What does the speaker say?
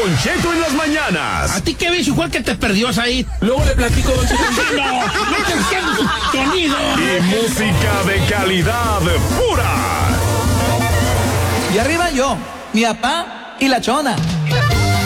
Don Cheto en las mañanas. ¿A ti qué ves? Igual que te perdió ahí. Luego le platico, Don Cheto. No te entiendo su sonido. Y música de calidad pura. Y arriba yo, mi papá y la chona.